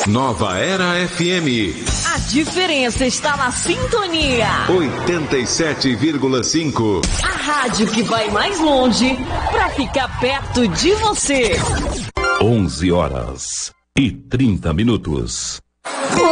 Nova Era FM. A diferença está na sintonia. 87,5. A rádio que vai mais longe para ficar perto de você. 11h30.